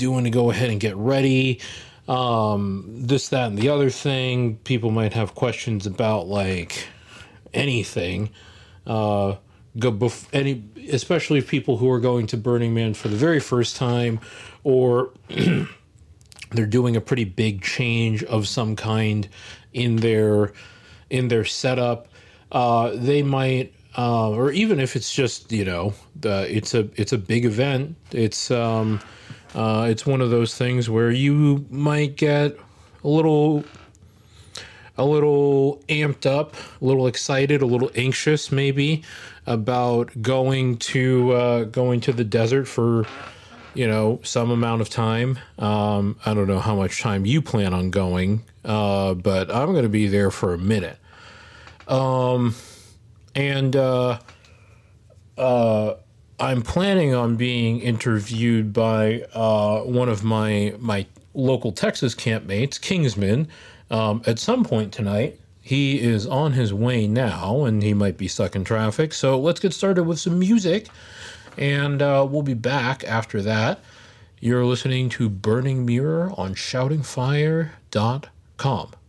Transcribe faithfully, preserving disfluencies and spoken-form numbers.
doing to go ahead and get ready? Um, this, that, and the other thing. People might have questions about like anything. Uh, go bef- any, especially people who are going to Burning Man for the very first time, or they're doing a pretty big change of some kind in their in their setup. Uh, they might, uh, or even if it's just, you know, the it's a it's a big event. It's um, uh, it's one of those things where you might get a little a little amped up, a little excited, a little anxious maybe about going to uh, going to the desert for, you know, some amount of time. Um, I don't know how much time you plan on going, uh, but I'm going to be there for a minute. Um, and uh, uh, I'm planning on being interviewed by uh, one of my my local Texas campmates, Kingsman, um, at some point tonight. He is on his way now, and he might be stuck in traffic. So let's get started with some music, and uh, we'll be back after that. You're listening to Burning Mirror on shouting fire dot com.